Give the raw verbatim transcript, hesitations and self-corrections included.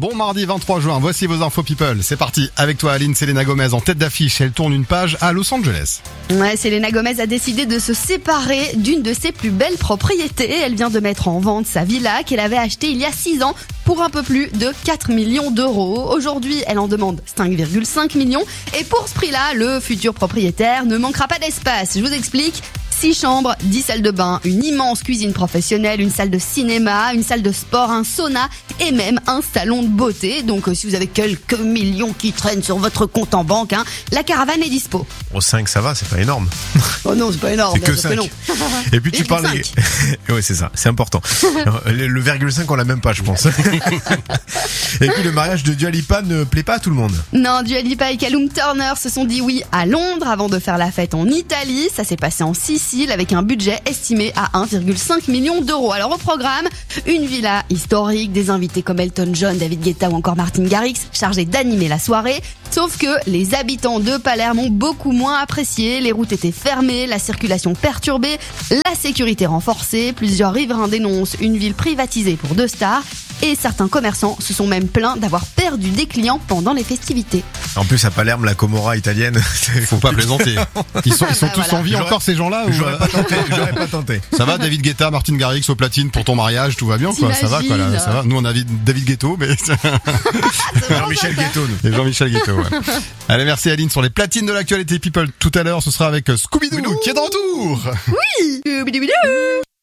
bon mardi vingt-trois juin, voici vos infos people. C'est parti, avec toi Aline, Selena Gomez en tête d'affiche, elle tourne une page à Los Angeles. Ouais, Selena Gomez a décidé de se séparer d'une de ses plus belles propriétés. Elle vient de mettre en vente sa villa qu'elle avait achetée il y a six ans pour un peu plus de quatre millions d'euros. Aujourd'hui, elle en demande cinq virgule cinq millions et pour ce prix-là, le futur propriétaire ne manquera pas d'espace. Je vous explique. six chambres, dix salles de bain, une immense cuisine professionnelle, une salle de cinéma, une salle de sport, un sauna et même un salon de beauté. Donc euh, si vous avez quelques millions qui traînent sur votre compte en banque, hein, la caravane est dispo. Bon, cinq ça va, c'est pas énorme. Oh non, c'est pas énorme. C'est que cinq. Non. Et puis tu parlais... Oui, c'est ça, c'est important. Le, le virgule cinq, on l'a même pas, je pense. Et puis le mariage de Dua Lipa ne plaît pas à tout le monde. Non, Dua Lipa et Callum Turner se sont dit oui à Londres avant de faire la fête en Italie. Ça s'est passé en Sicile avec un budget estimé à un virgule cinq million d'euros. Alors au programme, une villa historique, des invités comme Elton John, David Guetta ou encore Martin Garrix chargés d'animer la soirée. Sauf que les habitants de Palerme ont beaucoup moins apprécié. Les routes étaient fermées, la circulation perturbée, la sécurité renforcée. Plusieurs riverains dénoncent une ville privatisée pour deux stars. Et certains commerçants se sont même plaints d'avoir perdu des clients pendant les festivités. En plus, à Palerme, la Comorra italienne, faut pas plaisanter. Ils sont, ils sont Bah tous voilà. en vie J'aurais- encore ces gens-là ou... j'aurais pas tenté, j'aurais pas tenté. Ça va, David Guetta, Martin Garrix au platine pour ton mariage, tout va bien quoi. Ça va quoi là, ça va. Nous on a David Guetto, mais Jean-Michel Guetto, nous. et Jean-Michel Guetto. Ouais. Allez, merci Aline sur les platines de l'actualité people. Tout à l'heure, ce sera avec Scooby-Doo qui est de retour. Oui.